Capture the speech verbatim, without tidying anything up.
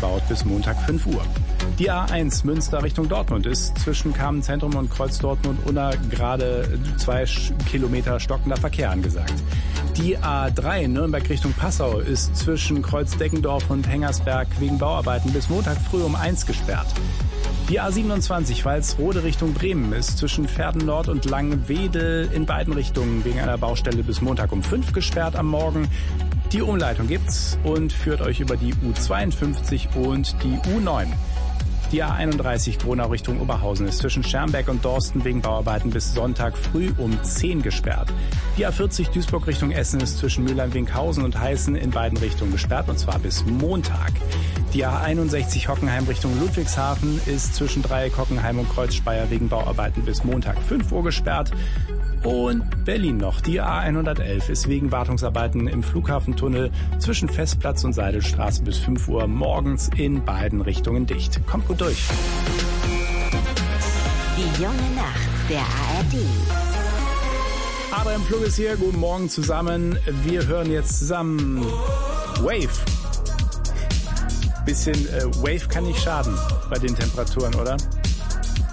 ausgebaut bis Montag fünf Uhr. Die A eins Münster Richtung Dortmund ist zwischen Kamenz-Zentrum und Kreuz Dortmund-Unna gerade zwei Kilometer stockender Verkehr angesagt. Die A drei Nürnberg Richtung Passau ist zwischen Kreuz Deggendorf und Hengersberg wegen Bauarbeiten bis Montag früh um eins gesperrt. Die A siebenundzwanzig Walsrode Richtung Bremen ist zwischen Verden Nord und Langwedel in beiden Richtungen wegen einer Baustelle bis Montag um fünf gesperrt am Morgen. Die Umleitung gibt's und führt euch über die U zweiundfünfzig und die U neun. Die A einunddreißig Gronau Richtung Oberhausen ist zwischen Schermbeck und Dorsten wegen Bauarbeiten bis Sonntag früh um zehn gesperrt. Die A vierzig Duisburg Richtung Essen ist zwischen Mülheim-Winkhausen und Heißen in beiden Richtungen gesperrt und zwar bis Montag. Die A einundsechzig Hockenheim Richtung Ludwigshafen ist zwischen Dreieck Hockenheim und Kreuzspeyer wegen Bauarbeiten bis Montag fünf Uhr gesperrt. Und Berlin noch. Die A hundertelf ist wegen Wartungsarbeiten im Flughafentunnel zwischen Festplatz und Seidelstraße bis fünf Uhr morgens in beiden Richtungen dicht. Kommt gut durch. Die junge Nacht der A R D. Adrian Flug ist hier. Guten Morgen zusammen. Wir hören jetzt zusammen Wave. Bisschen äh, Wave kann nicht schaden bei den Temperaturen, oder?